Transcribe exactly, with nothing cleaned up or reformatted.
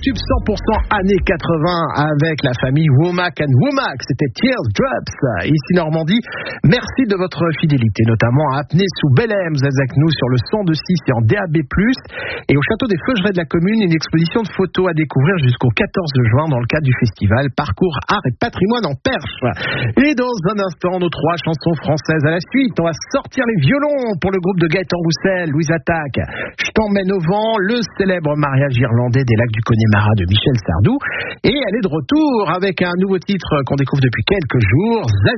tube cent pour cent années quatre-vingts avec la famille Womack and Womack. C'était Teardrops. Ici Normandie, merci de votre fidélité, notamment à Apnée-sous-Bellem. Vous êtes avec nous sur le cent deux six et en D A B plus. Et au château des Feugerets de la commune, une exposition de photos à découvrir jusqu'au quatorze juin dans le cadre du festival Parcours Art et Patrimoine en Perche. Et dans un instant, nos trois chansons françaises à la suite. On va sortir les violons pour le groupe de Gaëtan Roussel, Louise Attaque. Je t'emmène au vent, le célèbre mariage irlandais des lacs du Connemara de Michel Sardou. Et elle est de retour avec un nouveau titre qu'on découvre depuis quelques jours,